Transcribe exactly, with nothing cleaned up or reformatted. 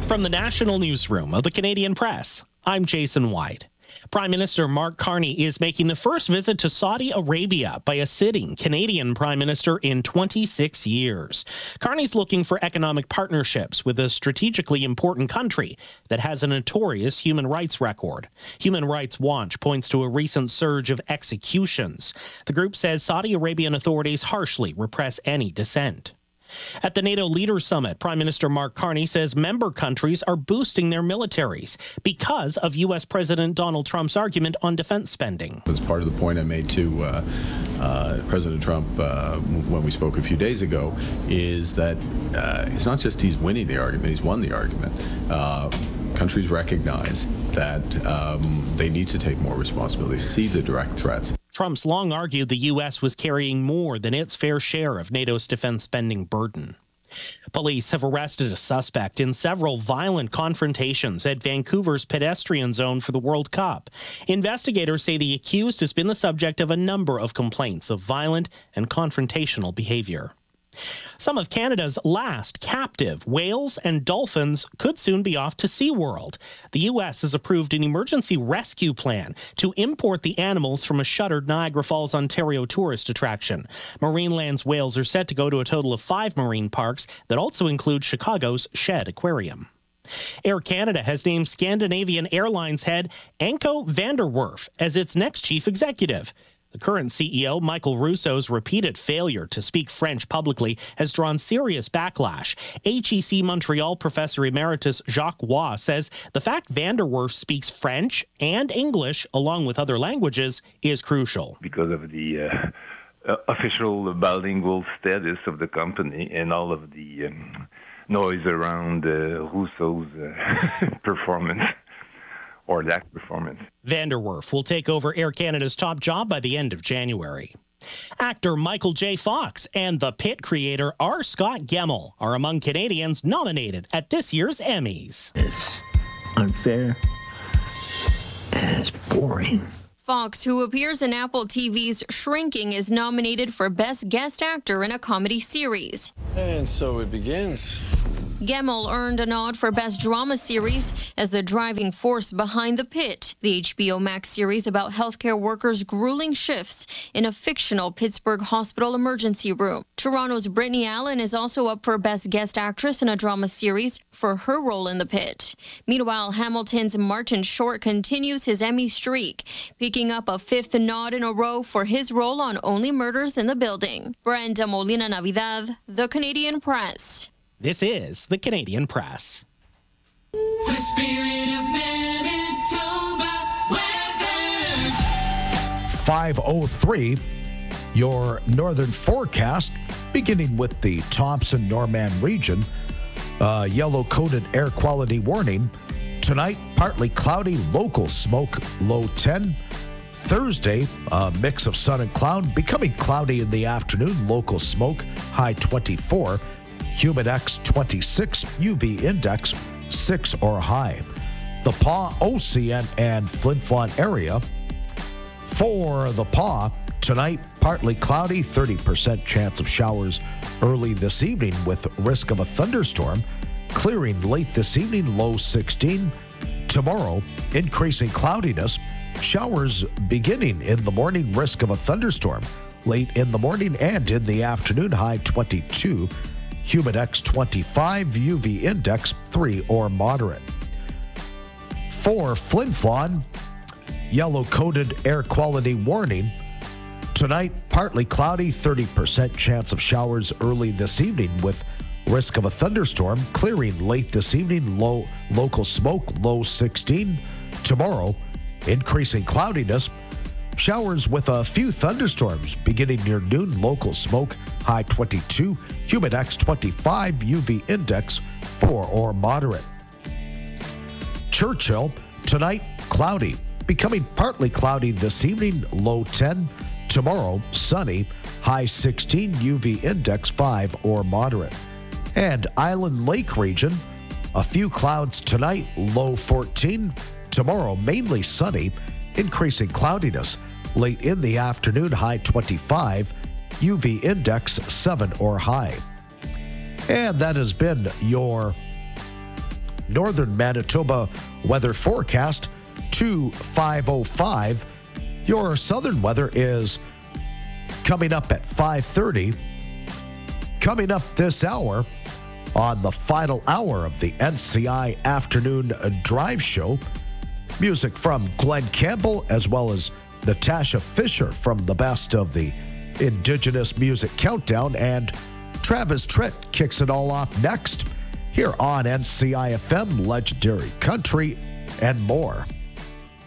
From the National Newsroom of the Canadian Press, I'm Jason White. Prime Minister Mark Carney is making the first visit to Saudi Arabia by a sitting Canadian Prime Minister in twenty-six years. Carney's looking for economic partnerships with a strategically important country that has a notorious human rights record. Human Rights Watch points to a recent surge of executions. The group says Saudi Arabian authorities harshly repress any dissent. At the NATO Leaders Summit, Prime Minister Mark Carney says member countries are boosting their militaries because of U S President Donald Trump's argument on defense spending. As part of the point I made to uh, uh, President Trump uh, when we spoke a few days ago is that uh, it's not just he's winning the argument, he's won the argument. Uh, countries recognize that um, they need to take more responsibility, see the direct threats. Trump's long argued the U S was carrying more than its fair share of NATO's defense spending burden. Police have arrested a suspect in several violent confrontations at Vancouver's pedestrian zone for the World Cup. Investigators say the accused has been the subject of a number of complaints of violent and confrontational behavior. Some of Canada's last captive whales and dolphins could soon be off to SeaWorld. The U S has approved an emergency rescue plan to import the animals from a shuttered Niagara Falls, Ontario tourist attraction. Marineland's whales are set to go to a total of five marine parks that also include Chicago's Shed Aquarium. Air Canada has named Scandinavian Airlines head Anko van der Werf as its next chief executive. The current C E O, Michael Russo's repeated failure to speak French publicly has drawn serious backlash. H E C Montreal professor emeritus Jacques Waugh says the fact van der Werf speaks French and English, along with other languages, is crucial. Because of the uh, uh, official bilingual status of the company and all of the um, noise around uh, Russo's uh, performance. Or that performance. Van der Werf will take over Air Canada's top job by the end of January. Actor Michael J. Fox and The Pit creator R. Scott Gemmell are among Canadians nominated at this year's Emmys. It's unfair and it's boring. Fox, who appears in Apple T V's Shrinking, is nominated for Best Guest Actor in a Comedy Series. And so it begins. Gemmell earned a nod for Best Drama Series as the driving force behind The Pit, the H B O Max series about healthcare workers' grueling shifts in a fictional Pittsburgh hospital emergency room. Toronto's Brittany Allen is also up for Best Guest Actress in a Drama Series for her role in The Pit. Meanwhile, Hamilton's Martin Short continues his Emmy streak, picking up a fifth nod in a row for his role on Only Murders in the Building. Brenda Molina Navidad, The Canadian Press. This is the Canadian Press. The spirit of Manitoba weather. five oh three, your northern forecast, beginning with the Thompson-Norman region. Uh, yellow-coded air quality warning. Tonight, partly cloudy, local smoke, low ten. Thursday, a mix of sun and cloud, becoming cloudy in the afternoon, local smoke, high twenty-four. Humidex twenty-six, U V index six or high. The Pas, Ocean, and Flin Flon area. For the Pas, tonight, partly cloudy, thirty percent chance of showers early this evening with risk of a thunderstorm. Clearing late this evening, low sixteen. Tomorrow, increasing cloudiness. Showers beginning in the morning, risk of a thunderstorm. Late in the morning and in the afternoon, high twenty-two. Humidex twenty-five, U V index three or moderate. For Flin Flon, yellow-coded air quality warning. Tonight, partly cloudy, thirty percent chance of showers early this evening with risk of a thunderstorm. Clearing late this evening, low local smoke, low sixteen. Tomorrow, increasing cloudiness. Showers with a few thunderstorms beginning near noon, local smoke, high twenty-two, Humidex twenty-five, U V index four or moderate. Churchill, tonight, cloudy, becoming partly cloudy this evening, low ten. Tomorrow, sunny, high sixteen, U V index five or moderate. And Island Lake region, a few clouds tonight, low fourteen. Tomorrow, mainly sunny, increasing cloudiness. Late in the afternoon, high twenty-five, U V index seven or high. And that has been your northern Manitoba weather forecast to five oh five. Your southern weather is coming up at five thirty. Coming up this hour, on the final hour of the N C I Afternoon Drive Show, music from Glenn Campbell as well as Natasha Fisher from the Best of the Indigenous Music Countdown, and Travis Tritt kicks it all off next here on N C I F M, Legendary Country, and more.